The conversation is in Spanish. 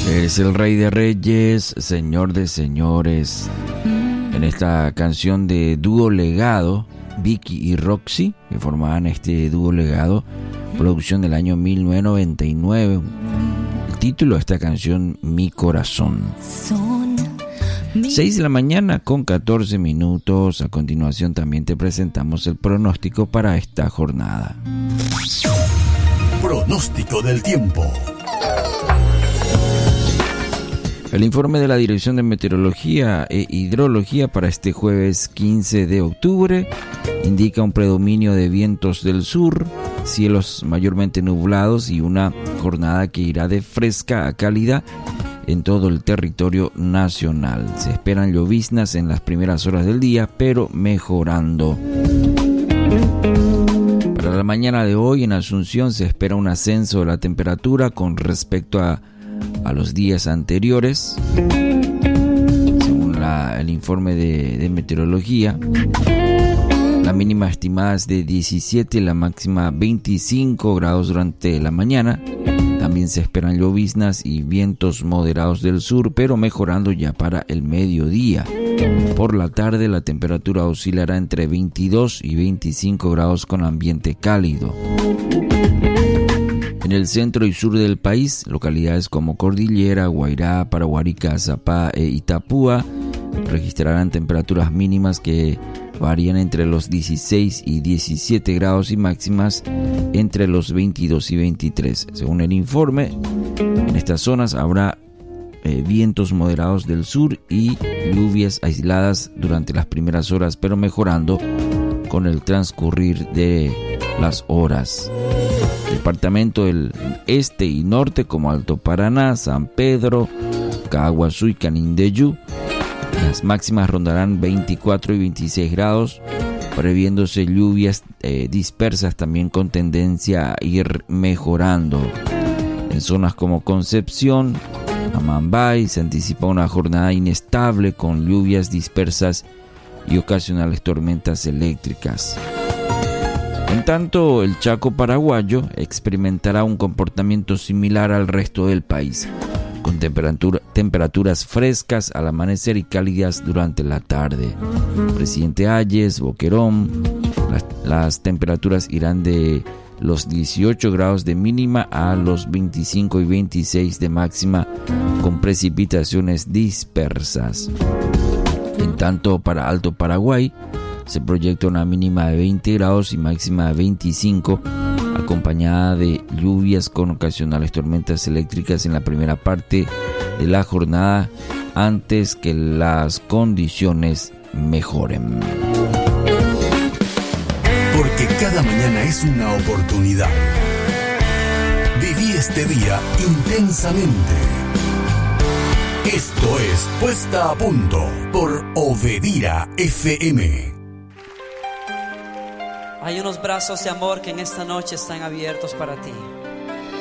Es el Rey de Reyes, Señor de Señores. En esta canción de dúo Legado, Vicky y Roxy, que formaban este dúo Legado, producción del año 1999. El título de esta canción, Mi Corazón. 6 de la mañana con 14 minutos. A continuación también te presentamos el pronóstico para esta jornada. Pronóstico del tiempo. El informe de la Dirección de Meteorología e Hidrología para este jueves 15 de octubre indica un predominio de vientos del sur, cielos mayormente nublados y una jornada que irá de fresca a cálida en todo el territorio nacional. Se esperan lloviznas en las primeras horas del día, pero mejorando. Para la mañana de hoy en Asunción se espera un ascenso de la temperatura con respecto a los días anteriores, según el informe de meteorología. La mínima estimada es de 17, la máxima 25 grados durante la mañana. También se esperan lloviznas y vientos moderados del sur, pero mejorando ya para el mediodía. Por la tarde la temperatura oscilará entre 22 y 25 grados con ambiente cálido. En el centro y sur del país, localidades como Cordillera, Guairá, Paraguarica, Azapá e Itapúa registrarán temperaturas mínimas que varían entre los 16 y 17 grados y máximas entre los 22 y 23. Según el informe, en estas zonas habrá vientos moderados del sur y lluvias aisladas durante las primeras horas, pero mejorando con el transcurrir de las horas. Departamento del este y norte como Alto Paraná, San Pedro, Caguazú y Canindeyú. Las máximas rondarán 24 y 26 grados, previéndose lluvias dispersas también con tendencia a ir mejorando. En zonas como Concepción, Amambay se anticipa una jornada inestable con lluvias dispersas y ocasionales tormentas eléctricas. En tanto, el Chaco paraguayo experimentará un comportamiento similar al resto del país, con temperaturas frescas al amanecer y cálidas durante la tarde. Presidente Hayes, Boquerón, las temperaturas irán de los 18 grados de mínima a los 25 y 26 de máxima, con precipitaciones dispersas. En tanto, para Alto Paraguay se proyecta una mínima de 20 grados y máxima de 25, acompañada de lluvias con ocasionales tormentas eléctricas en la primera parte de la jornada antes que las condiciones mejoren. Porque cada mañana es una oportunidad. Viví este día intensamente. Esto es Puesta a Punto por Obedira FM. Hay unos brazos de amor que en esta noche están abiertos para ti.